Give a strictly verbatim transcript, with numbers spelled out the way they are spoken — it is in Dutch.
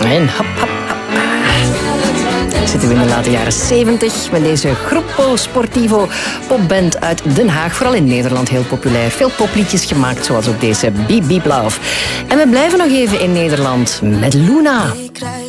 En hop, hop, hop. Zitten we in de late jaren zeventig met deze Gruppo Sportivo popband uit Den Haag. Vooral in Nederland heel populair. Veel popliedjes gemaakt, zoals ook deze Beep Beep Love. En we blijven nog even in Nederland met Luna. Ik krijg